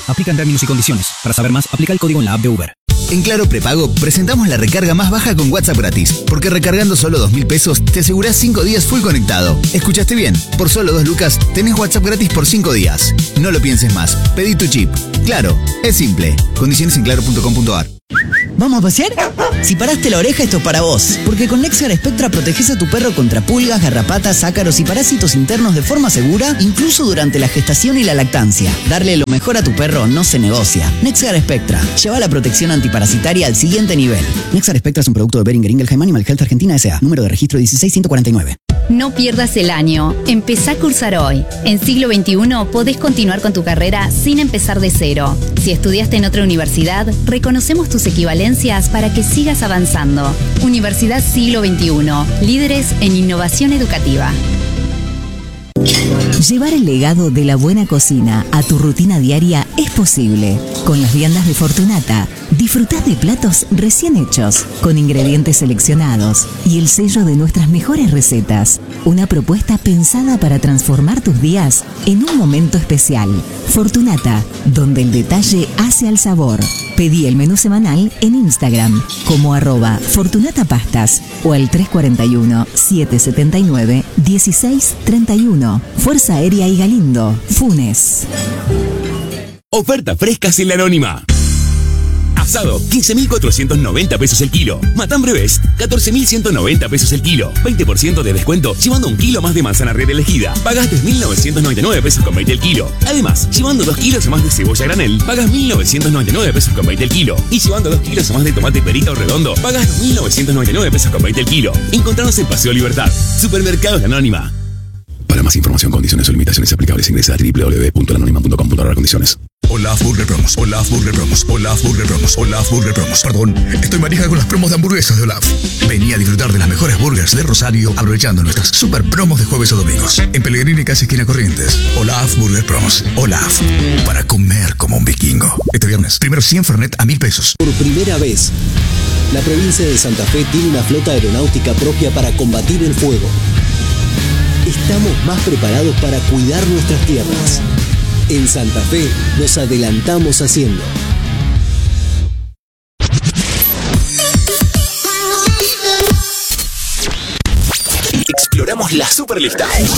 Aplican términos y condiciones. Para saber más, aplica el código en la app de Uber. En Claro Prepago presentamos la recarga más baja con WhatsApp gratis, porque recargando solo 2.000 pesos te asegurás 5 días full conectado. ¿Escuchaste bien? Por solo 2 lucas tenés WhatsApp gratis por 5 días. No lo pienses más. Pedí tu chip. Claro, es simple. Condiciones en claro.com.ar. ¿Vamos a pasear? Si paraste la oreja, esto es para vos. Porque con Nexar Spectra proteges a tu perro contra pulgas, garrapatas, ácaros y parásitos internos de forma segura, incluso durante la gestación y la lactancia. Darle lo mejor a tu perro no se negocia. Nexar Spectra. Lleva la protección antiparasitaria al siguiente nivel. Nexar Spectra es un producto de Boehringer Ingelheim Animal Health Argentina S.A. Número de registro 16149. No pierdas el año. Empezá a cursar hoy. En Siglo XXI podés continuar con tu carrera sin empezar de cero. Si estudiaste en otra universidad, reconocemos tus equivalencias para que sigas avanzando. Universidad Siglo XXI. Líderes en innovación educativa. Llevar el legado de la buena cocina a tu rutina diaria es posible. Con las viandas de Fortunata, disfrutás de platos recién hechos, con ingredientes seleccionados y el sello de nuestras mejores recetas. Una propuesta pensada para transformar tus días en un momento especial. Fortunata, donde el detalle hace al sabor. Pedí el menú semanal en Instagram como @fortunatapastas o al 341-779-1631. Fuerza Aérea y Galindo, Funes. Oferta frescas en La Anónima. Asado, 15.490 pesos el kilo. Matambre Best, 14.190 pesos el kilo. 20% de descuento llevando 1 kilo más de manzana red elegida. Pagas 3.999 pesos con 20 el kilo. Además, llevando 2 kilos más de cebolla granel, pagas 1.999 pesos con 20 el kilo. Y llevando 2 kilos más de tomate perita o redondo, pagas 2.999 pesos con 20 el kilo. Encontranos en Paseo Libertad. Supermercados La Anónima. Para más información, condiciones o limitaciones aplicables, ingresa a www.lanonima.com.ar. Condiciones. Olaf Burger Promos, Olaf Burger Promos, Olaf Burger Promos, Olaf Burger Promos. Perdón, estoy manija con las promos de hamburguesas de Olaf. Vení a disfrutar de las mejores burgers de Rosario aprovechando nuestras super promos de jueves o domingos. En Pellegrini, casi esquina Corrientes. Olaf Burger Promos. Olaf, para comer como un vikingo. Este viernes, primero 100 Fernet a 1.000 pesos. Por primera vez, la provincia de Santa Fe tiene una flota aeronáutica propia para combatir el fuego. Estamos más preparados para cuidar nuestras tierras. En Santa Fe nos adelantamos haciendo. Exploramos la superlista.